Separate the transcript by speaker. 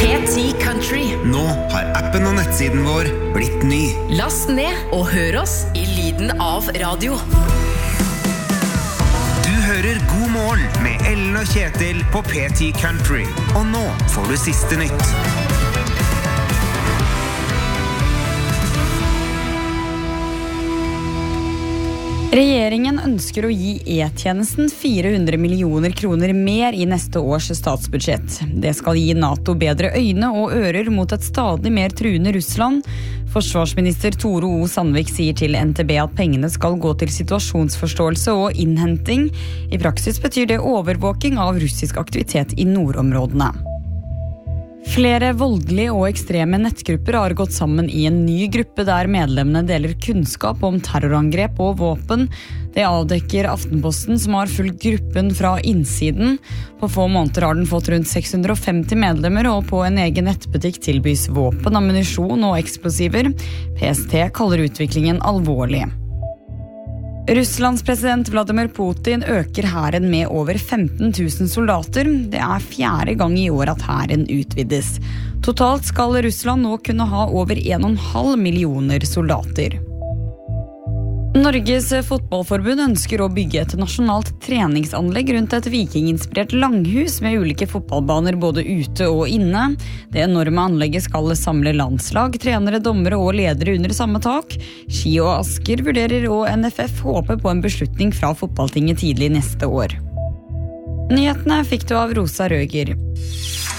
Speaker 1: P10 Country.
Speaker 2: Nå har appen og nettsiden vår blitt ny.
Speaker 1: Last ned og hør oss i lyden av radio.
Speaker 2: Du hører God morgen med Ellen og Kjetil på P10 Country. Og nå får du siste nytt.
Speaker 3: Regjeringen ønsker å gi E-tjenesten 400 millioner kroner mer i neste års statsbudsjett. Det skal gi NATO bedre øyne og ører mot et stadig mer truende Russland. Forsvarsminister Tore O. Sandvik sier til NTB at pengene skal gå til situasjonsforståelse og innhenting. I praksis betyr det overvåking av russisk aktivitet i nordområdene. Flere voldelige og ekstreme nettgrupper har gått sammen i en ny gruppe der medlemmene deler kunnskap om terrorangrep og våpen. Det avdekker Aftenposten, som har fulgt gruppen fra innsiden. På få måneder har den fått rundt 650 medlemmer, og på en egen nettbutikk tilbys våpen, ammunisjon og eksplosiver. PST kaller utviklingen alvorlig. Russlands president Vladimir Putin øker hæren med over 15 000 soldater. Det er 4. gang i år at hæren utvides. Totalt skal Russland nå kunne ha over 1,5 millioner soldater. Norges fotballforbund ønsker å bygge et nasjonalt treningsanlegg rundt et vikinginspirert langhus med ulike fotballbaner både ute og inne. Det enorme anlegget skal samle landslag, trenere, dommere og ledere under samme tak. Ski og Asker vurderer, og NFF håper på en beslutning fra fotballtinget tidlig neste år. Nyhetene fikk du av Rosa Røger.